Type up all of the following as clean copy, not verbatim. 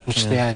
yapmıştı yani.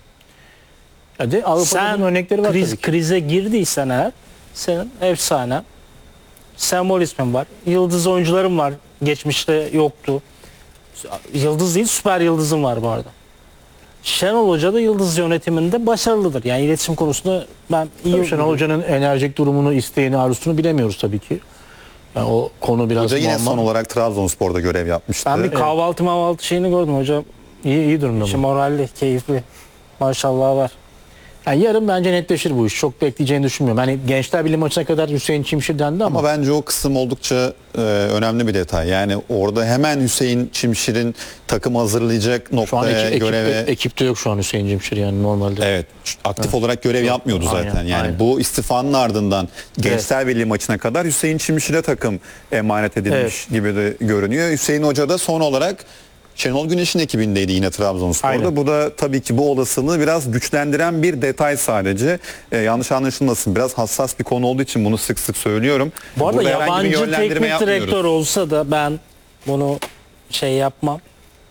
Hadi Avrupa'nın örnekleri var tabii ki. Krize girdiysen eğer senin efsane sembol ismin var. Yıldız oyuncuların var. Geçmişte yoktu. Yıldız değil, süper yıldızın var bu arada. Şenol Hoca da yıldız yönetiminde başarılıdır. Yani iletişim konusunda ben iyi... Şenol Hoca'nın enerjik durumunu, isteğini, arzusunu bilemiyoruz tabii ki. Yani o konu biraz Hoca yine muamma. son olarak Trabzonspor'da görev yapmıştı. Ben bir kahvaltı şeyini gördüm hocam. İyi durumda İşte mı? moralli, keyifli. Maşallah var. Yani yarın bence netleşir bu iş. Çok bekleyeceğini düşünmüyorum. Hani Gençler Birliği maçına kadar Hüseyin Çimşir dendi ama Bence o kısım oldukça önemli bir detay. Yani orada hemen Hüseyin Çimşir'in takım hazırlayacak şu an noktaya göreve... ekipte yok şu an Hüseyin Çimşir yani normalde. Evet, aktif olarak görev yapmıyordu zaten. Aynen, Yani aynen. bu istifanın ardından Gençler Birliği maçına kadar Hüseyin Çimşir'e takım emanet edilmiş gibi de görünüyor. Hüseyin Hoca da son olarak Şenol Güneş'in ekibindeydi yine Trabzonspor'da. Aynen. Bu da tabii ki bu olasılığı biraz güçlendiren bir detay sadece. Yanlış anlaşılmasın. Biraz hassas bir konu olduğu için bunu sık sık söylüyorum. Bu arada Burada herhangi bir yabancı yönlendirme teknik yapmıyoruz. direktör olsa da ben bunu yapmam.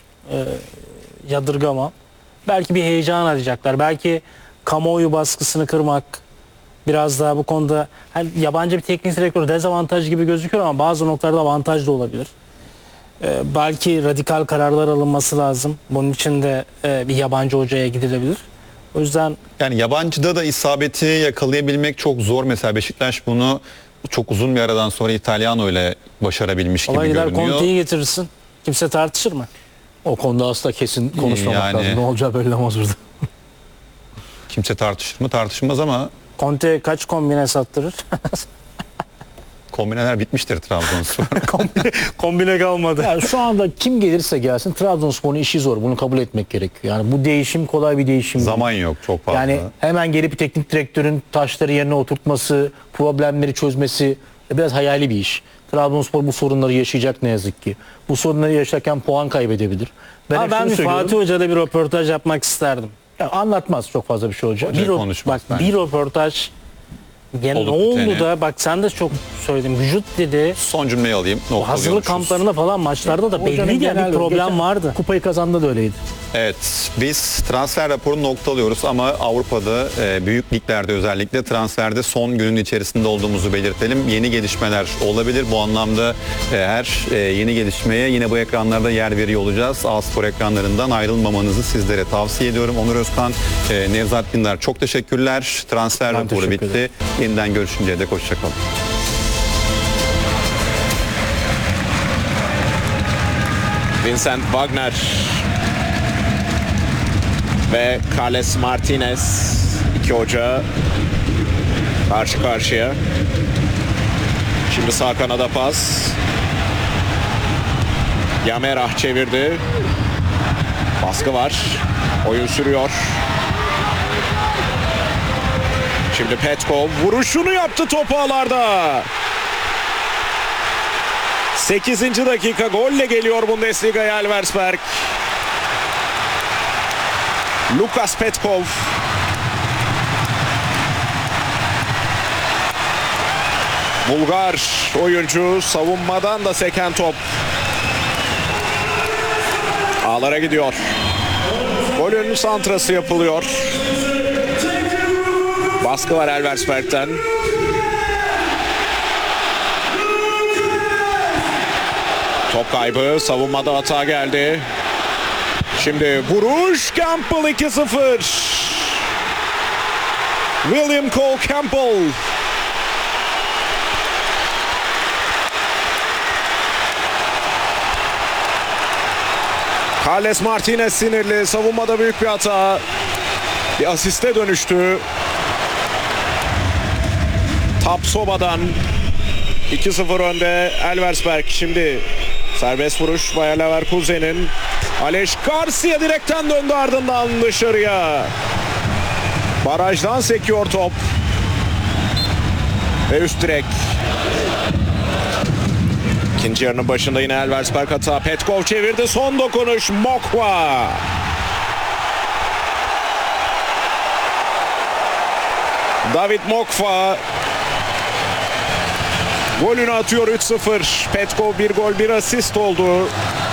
Yadırgamam. Belki bir heyecan arayacaklar. Belki kamuoyu baskısını kırmak, biraz daha bu konuda hani yabancı bir teknik direktör dezavantaj gibi gözüküyor ama bazı noktalarda avantaj da olabilir. Belki radikal kararlar alınması lazım. Bunun için de bir yabancı hocaya gidilebilir. O yüzden Yani yabancıda da isabeti yakalayabilmek çok zor. Mesela Beşiktaş bunu çok uzun bir aradan sonra İtalyano ile başarabilmiş gibi olay gider görünüyor. Conte'yi getirirsin. Kimse tartışır mı? O konuda asla kesin konuşmamak Yani- lazım. Ne olacağı belli olmaz burada. Kimse tartışır mı? Tartışmaz ama Conte kaç kombine sattırır? kombineler bitmiştir Trabzonspor. Kombine kalmadı. Yani şu anda kim gelirse gelsin Trabzonspor'un işi zor. Bunu kabul etmek gerekiyor. Yani bu değişim kolay bir değişim değil. Zaman yok çok fazla. Yani hemen gelip bir teknik direktörün taşları yerine oturtması, problemleri çözmesi biraz hayali bir iş. Trabzonspor bu sorunları yaşayacak ne yazık ki. Bu sorunları yaşarken puan kaybedebilir. Ben, hep ben şunu bir söylüyorum. Fatih Hoca'da bir röportaj yapmak isterdim. Ya anlatmaz çok fazla bir şey olacak. Hoca Bir, konuşmaz bak bence. bir röportaj gene ne Olup oldu biteni. da bak sen de çok söyledin. Vücut dedi. Son cümleyi alayım. Hazırlık Noktalıyormuşuz. kamplarında falan maçlarda da Hocanın belliydi yani genel bir problem geçen vardı. Kupayı kazandı da öyleydi. Evet, biz transfer raporunu noktalıyoruz ama Avrupa'da büyük liglerde özellikle transferde son günün içerisinde olduğumuzu belirtelim. Yeni gelişmeler olabilir. Bu anlamda her yeni gelişmeye yine bu ekranlarda yer veriyor olacağız. A-Spor ekranlarından ayrılmamanızı sizlere tavsiye ediyorum. Onur Özkan, Nevzat Dindar çok teşekkürler. Transfer Ben raporu teşekkür bitti. Yeniden görüşünceye dek hoşçakalın. Vincent Wagner ve Carles Martinez, iki hoca karşı karşıya. Şimdi sağ kanada pas. Yamerah çevirdi. Baskı var. Oyun sürüyor. Şimdi Petkov vuruşunu yaptı topu ağlarda. 8. dakika golle geliyor Bundesliga'ya Elversberg. Lukas Petkov. Bulgar oyuncu, savunmadan da seken top. Ağlara gidiyor. Golün santrası yapılıyor. Baskı var Elversberg'ten. Top kaybı, savunmada hata geldi. Şimdi vuruş, Campbell 2-0. William Cole Campbell. Carles Martinez sinirli, savunmada büyük bir hata. Bir asiste dönüştü. Tapsoba'dan 2-0 önde Elversberg. Şimdi serbest vuruş Bayer Leverkusen'in. Aleš Garcia direkten döndü, ardından dışarıya. Barajdan sekiyor top. Ve üst direk. İkinci yarının başında yine Elversberg hata. Petkov çevirdi, son dokunuş Mokwa. David Mokwa golünü atıyor, 3-0. Petkov bir gol bir asist oldu.